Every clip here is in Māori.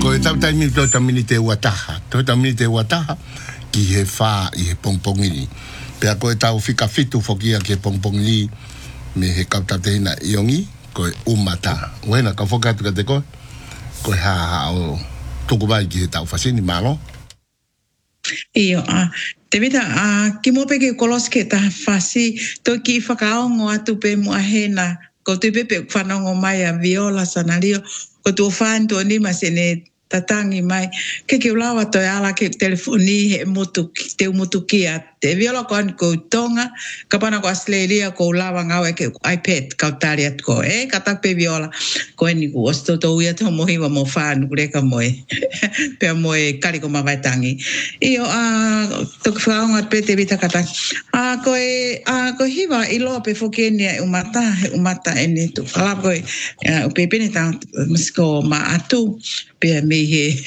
Ko tau taimi to tamini te wataha. To tamini te wataha ki he wha i he pongpongini. Pea koe tau whika fitu whokia ki he pongpongini me he kautatehina iongi koe umata. Wena ka whokatu ka te koe. Koe haa o tuku vai ki he tau whasini malo. Iyo, te vita, ki mo peke koloske ta whasi, to ki whakaongo atu pe mua hena, ko tu pepe whanongo mai a viola sanario, ko tu whantu ni masene tatangi mai, ke ulawa toi ala ke telefoni he mutuki, te umutukia, te viola ko an ko tonga, kapana ko Australia ko ulawa ngau ke iPad kau tariat ko, katak pe viola, ko ni ko osto to uia to mohi wa mo whanu kureka moe, pe moe kari ko mawaitangi. Iyo, to whaonga pe te vita katak, ko hiwa ilo pe whokenia umata ene tu, ala koe, pe pene tang, misko ma atu, pe me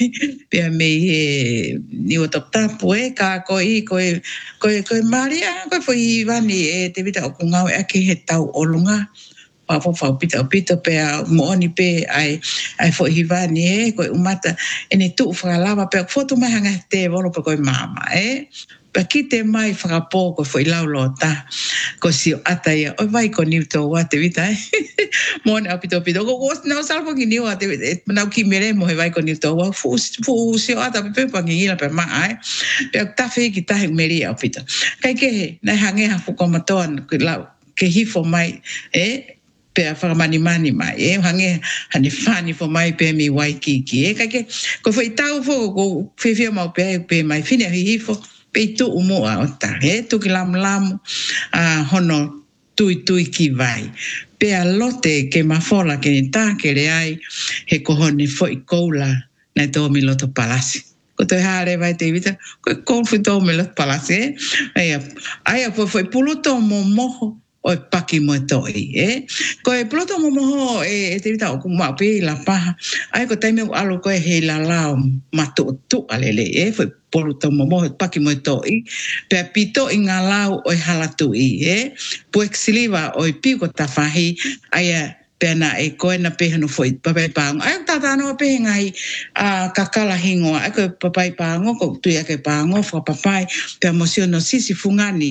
he ni o top tapu ka ko Maria ko foi vani te vita o ngau ake he tau olunga pa fa pita pe mo ni pe ai foi hivani ko umata ene tu fa lava pe foto mai hanga te volo pe ko mama pa kite mai fa po ko foi laulota ko si atai o vai ko ni to wa te vita mon apito ko no salvo ki ni wa te na ki mere mo vai ko ni to wa fu si ata pe pa ngi la pe mai pe ta fe ki ta meri apito kai ke na hange ha fu ko maton ke hifo mai pe fa mani mai hange hani fani fo mai pe mi wai ki kai ke ko foi tau fo ko fe mau pe mai fine hifo pe tu umo a ta tu ki lam hono tui ki vai pe a lote ke mafola ke ni ta ke le ai he kohone foi koula na to mi loto palasi ko te hare vai te vita ko fu to mi loto palasi ai foi puluto moho o paki mo toi ko e puluto moho te vita o kuma pe la pa ai ko taime alo ko he la lao matu tu alele foi puluto moho paki mo toi pe pito ingalau o halatui po exiliva o piko tafahi ai pena koena pe no foi papai pang ai tata no pe ngai kakala hingo ai ko papai pango ko tu ya ke pango fo papai pe emociono sisi fungani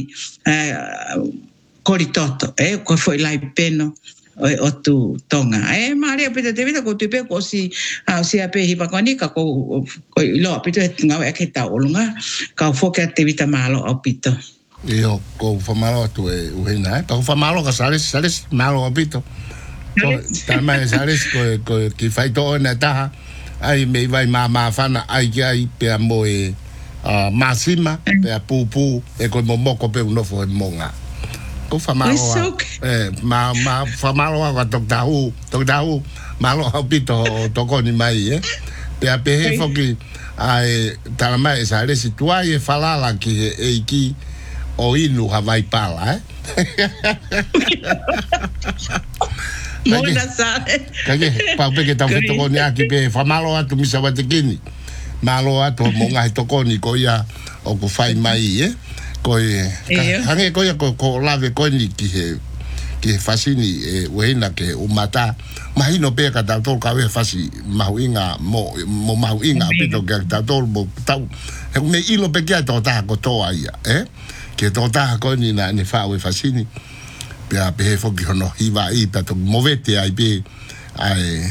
koritoto ko foi lai peno o tu tonga Maria pita te vita ko tu pe ko si ape hipa ko ni ka ko lo pita ngau ke ta olunga ka fo ke te vita malo o pito io ko fa malo tu uhena ka fa malo ka sales malo o pito ta mai sales ko ki fai to na ta ai me vai mama fana ai pe moe masima pe pupu ko momoko pe no fo monga ko fa malo fa malo wa tok dau malo o pito to ko ni mai pe he fo ki ai ta mai sales tu ai falala ki ki o inu Hawaii pala Mona sale. Kage pa pe ke ta fito ko ni aki pe fa malo atu misa wa te kini. Malo atu mo ngai to ko ni ko ya o ko fai mai ko hange ko ya ko lave ko ni ki fasini wena ke umata mahino pe ka ta to ka we fasi mahuinga mo mahuinga pito ke ta to mo tau me ilo pe ke to ta ko to ai ke to ta ko ni na ni fa we fasini pe fo ki hono hiva I pa to movete ai pe ai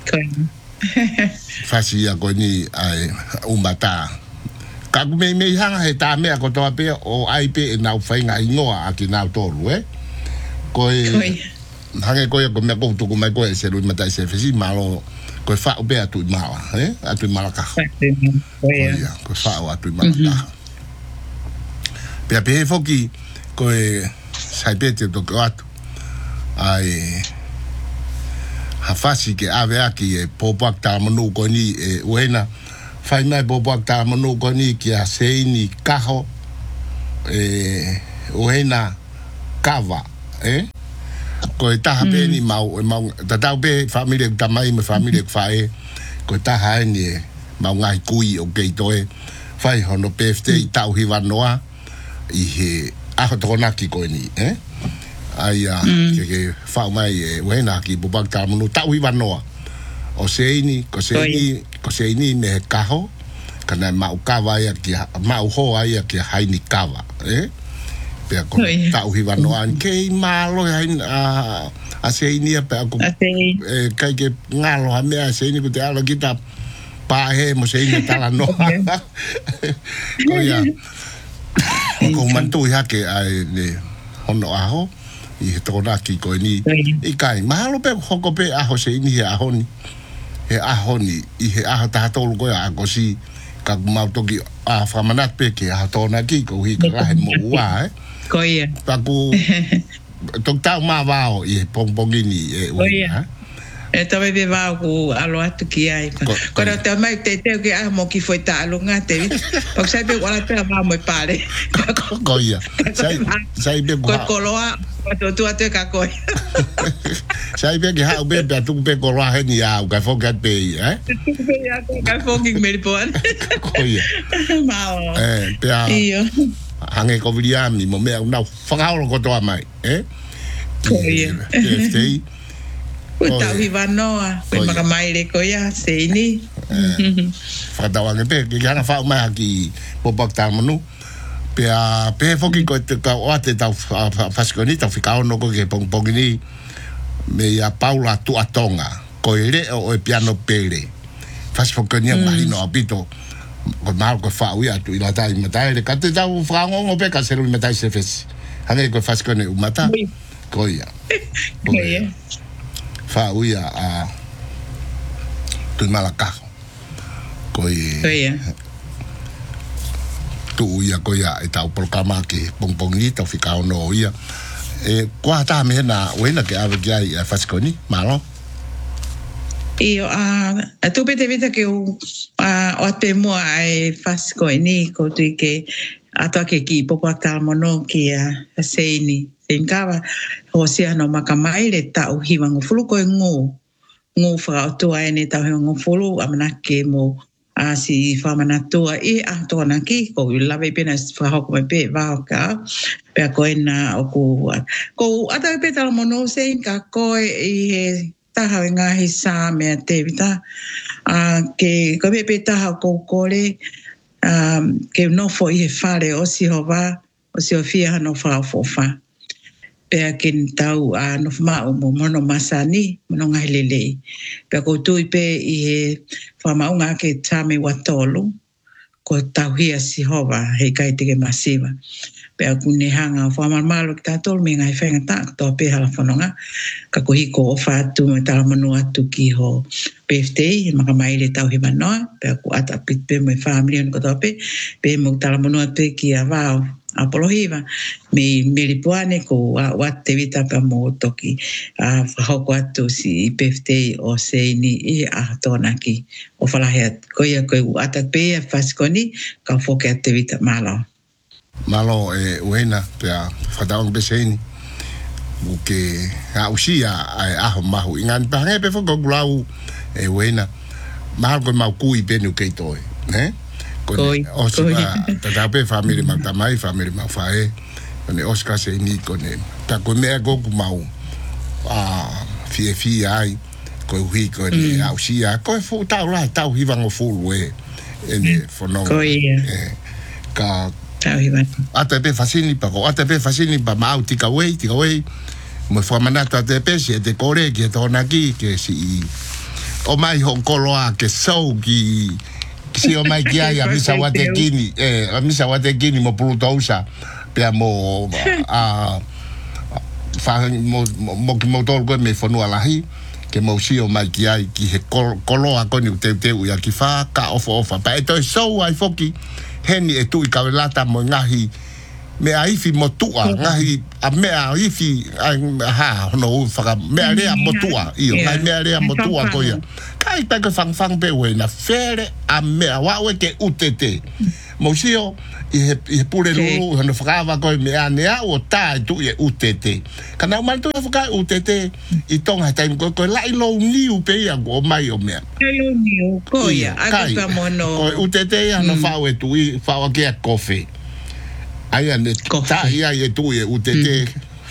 fasi ya ko ni ai umata ka me hanga he ta me ko to pe o ai pe na fainga ingoa aki na to ko hange ko me ko tu ko mai ko se lu mata se fesi malo ko fa be atu mala atu mala ka ko fa atu mala ka pe fo ki ko sai pete to atu ai hafasi ke ave aki popak ta manu ko ni wena fai mai popak ta manu ko ni ki a seini kaho wena kava ko ta be ni mau ta be family ta mai me family fai ko ta ha ni mau ngai kui o ke to fai hono pefte tau hivanoa I he aho tona ki ko ni ai ke fa mai wena ki bobak ta manu tau hivanoa o seini ko se ini me kaho kana mau kawa ia ki mau ho ia ki haini kawa pe ko ta uhi vano an ke malo hain a se ini pe ko kai ke ngalo ha me se ini ko te ala kita pa he mo se ini tala no ko ia ko mantu ya ke ai ne hono aho i tona ki ko ni i kai malo pe hoko pe aho se ini aho ni he ahoni i he aha tahatolu ko a ko si ka mau toki a famanat pe ke a tona ki ko hi ka he mo wa ko ia pa ku tok tau ma vao i pongpongini ko ia to be va ku alo atu ki ai ko ra te mai te ke a mo ki foi ta alo nga te o sai be wala te va mo pare ko ia sai be ko loa tu ate ka ko sai be ke ha be tu be ko loa he ni a ka fo ka pe ka fo ki me pon ko ia mao pe a hange ko viami mo me na fangao ko to mai ko ia ko ta viva noa ko maka mai le ko ia se ni fa ta wa pe ke ana fa mai ki popok ta manu pe foki ko te ka o te ta faskoni ta fika no ko ke pong ni me ya Paula tu atonga ko ile o piano pele fas fokoni mai no apito ko mal ko fa uia tu ila tai mata le ka te ta frango ngo pe ka se lu mata se fes hange ko faskoni u mata ko ia fa uia a tu malaka ko ia tu ia ko ia e tau programa ke pongpongi tau fika no ia kwa ta me na wena ke ave ai faskoni malo io tu pete vita ke o te mo ai faskoni ko tu ke ato ke ki popo ta mono ki a seini Tenkava o se no makamai le tau hiwa ngofulu ko ngu fra to ai ne tau ngofulu amana ke mo a si fa mana to e a to na ki ko la be pena fra ho ko pe va ka pe ko na o ko ata pe tala mono se ka ko e ta ha nga hi sa me te vita ke ko be ta ko le ke no fo i fare o si hova o si ofia no fa fofa pe kin tau no ma mo mono masani mono ngai pe ko tu pe i fa ma unga ke tame watolo ko tau hia si hova he kai te masiva pe ku ne hanga fa ma malo ta tol me ngai fenga ta to pe hala fononga ka ko hiko fa tu me ta manu atu ki ho PFT ma ka mai le tau hi manoa pe ku ata pit pe me family ko to pe mo ta manu atu ki ava apolohiva me lipuane ko wa te vita pa mo toki hoko atu si PFT o seini i a tona ki o fala he ko ia ko ata pe faskoni ka foke te vita malo uena pe fadaong be seini ke a usia a mahu ingan pa he pe foko glau uena mahal ko mau kui benu ke toi Koi. Tata pe family mata mai family ma fae. Ne Oscar se ni kone. Ta ko me go ku mau. Fie ai ko hui ko ni ausia ko fu tau la tau hi vango fu we. Ene fono. Koi. Ka tau hi van. Ata pe fasini pa mau tika we. Mo fa manata te pe si te kore ki to na ki ke si o mai hon koloa ke so ki si o mai kia ia misa wate kini mo pulutousa pia mo mo tol ko me fonua lahi ke mo si o mai kia ki he koloa koni te ia ki fa ka ofa pa eto so ai foki heni e tu i kawelata mo ngahi me aifi motua ngahi a me aifi no fa me area motua io ngai me area motua ko ia kai pa ko fang pe we na fere a me wa we ke utete mo sio i pure lu no frava ko me ane o ta tu e utete kana man tu fa utete i tonga time ko lai lo ni u pe ya go mai o me lo ni ko ia a ko mono utete ya no fa we tu fa wa ke coffee ai ane ta ia e tu e utete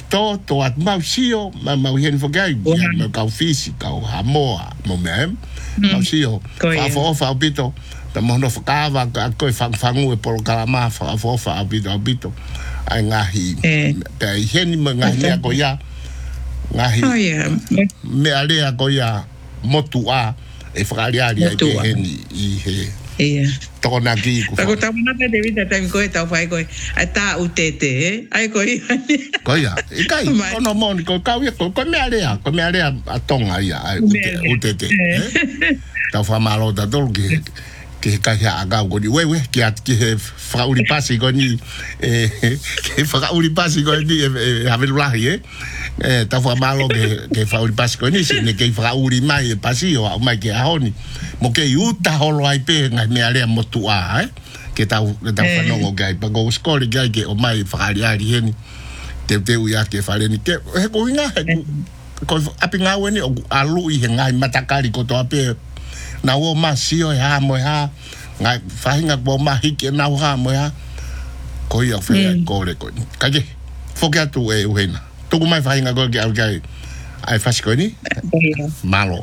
to at mau sio mau hen fogai mau kau fisi kau hamoa mo mem mau sio fa bito ta mono fakava ko fangu e por kalama fa bito ai ngahi pe hen ngahi ko ya ngahi me ale ko ya motua e fraliari e hen i he tona ki ko ko ta mana te devita ta ko ta fai ko ata utete ai ko ya e kai ono mon ko ka ko me ale a tonga ia ai utete ta fa malo ta dol que caja aga go di we que frauli pasi go ni que frauli pasi go ni ave la ta fa malo que frauli pasi go ni se ne que frauli mai pasi o mai que ahoni mo que uta holo ai pe ngai me ale mo tua que ta fa no gai pa go skole gai que o mai frali ari ni te u ya que fale ni que ko inga ko apinga weni alu i ngai matakari ko to ape na o masio ha mo ha ngai fahinga bo mahiki na ha mo ha ko ia fe ko le ko kaje fokia tu e uhena tu mai fahinga ko ke ai fasko ni malo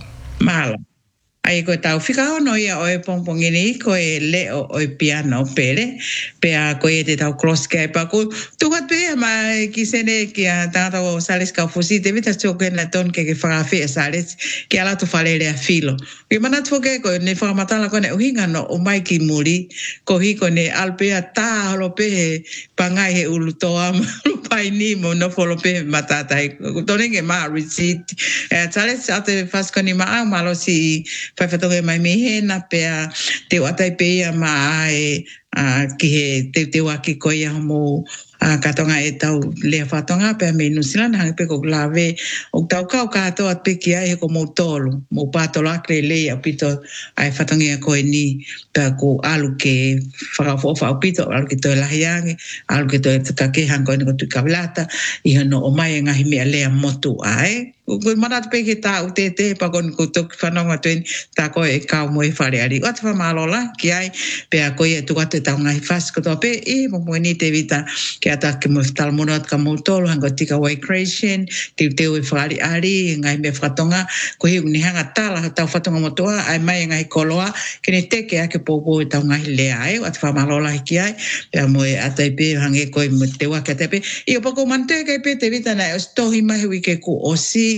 ai ko tau fika no ia o e pompongini ko e le o e piano pere pe a ko e te tau cross kai pa ko tu hat pe ma ki sene ki a tata o sales ka fusi te vita cho ke na ton ke fa fe sales ki ala tu fale le filo e mana tu ke ko ne fa mata la ko ne hinga no o mai ki muri ko hi ko ne alpe ta lo pe pangai he uluto am pai ni mo no folo pe mata tai to ne ma receipt e sales ate fas ko ni ma malo si fa fatonga mai me na pe te watai pe ma ki he te waki ko ia mo katonga e tau le fatonga pe me nusila na pe ko lave o tau ka to at pe ki ai ko mo tolo mo pato la kre le a pito ai fatonga ko ni pe ko alu ke fa pito alu ke to la yang alu ke to ka ke han ko ni ko tu kablata i no o mai nga hi me le motu ai ko mana pe ke ta utete pa kon ko to fanonga tuen ta ko e ka mo e fare ari wat fa malola ki ai pe ko e tu te ta ngai fas ko to pe e mo ni te vita ke ata ke mo tal monot ka mo tolo hanga tika way creation te e fare ari ngai me fatonga ko hi ni hanga tala ta fatonga mo to ai mai ngai koloa ke ne te ke ake popo ta ngai le ai wat fa malola ki ai pe mo e ata pe hange ko mo te wa ke te pe e po ko mante ke pe te vita na sto hi mai wi ke ko osi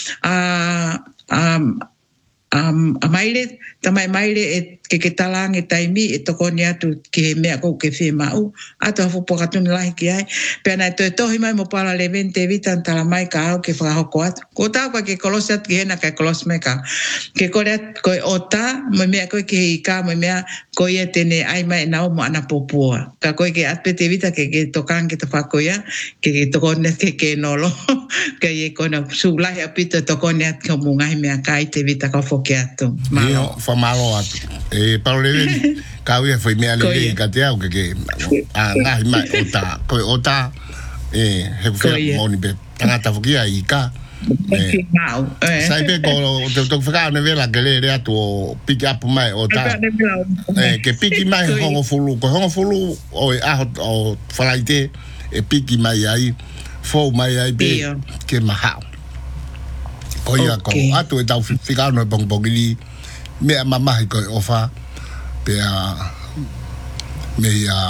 maile tamai maile e ke talang e taimi e toko ni atu ke mea ko ke fe mau atu hafu pokatu ni lahi ki ai pe ana to tohi mai mo para le 20 vitan tala mai ka au ke fra hoko atu ko ta ko ke kolosat ke na ka kolos meka ke ko ota mo mea ko ke ka mo mea ko ye tene ai mai na mo ana popua ka ko ke at pe te vita ke tokan ke to fa ko ya ke toko ne ke nolo ke ye ko na su lahi apito toko ne at ko mo ngai mea kai te vita ka foke atu malo fa malo atu parole ka we foi me ale ka te au ke ngai mai ota he fe moni be tangata fokia i ka sai pe ko to fika ne vela que le atu pick up mai ota ke piki mai hongo fulu o o falaite e piki mai ai fo mai ai be ke maha ko ia ko atu e tau fika no bongbongili me mama ko ofa pe me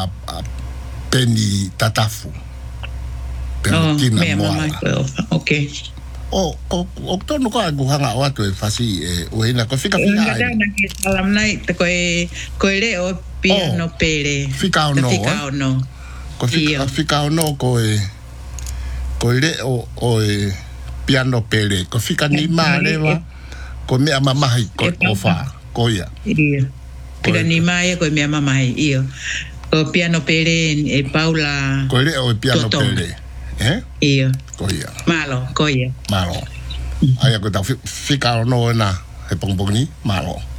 peni tatafu pe kina mo okay o tono ko hanga o atu e fasi o ina ko fika ai na ke salam nai te ko le o piano pere fika no ko fika no ko le o piano pere ko fika ni maleva ko me mama ko ofa ko ia Pira ni mai ko me mama io ko piano pere e Paula ko le o piano pere io koia malo ai ko ta fika no na e pongpong ni malo